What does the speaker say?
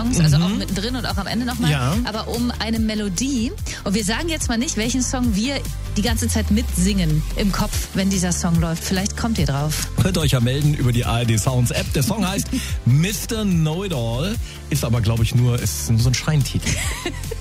Songs, also auch mittendrin und auch am Ende nochmal, aber um eine Melodie. Und wir sagen jetzt mal nicht, welchen Song wir die ganze Zeit mitsingen im Kopf, wenn dieser Song läuft. Vielleicht kommt ihr drauf. Könnt ihr euch ja melden über die ARD Sounds App. Der Song heißt Mr. Know-It-All, ist aber, glaube ich, nur so ein Schreintititel.